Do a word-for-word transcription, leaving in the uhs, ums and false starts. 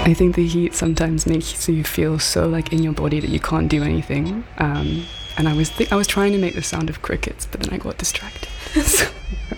I think the heat sometimes makes you feel so like in your body that you can't do anything. Um, and I was th- I was trying to make the sound of crickets, but then I got distracted. So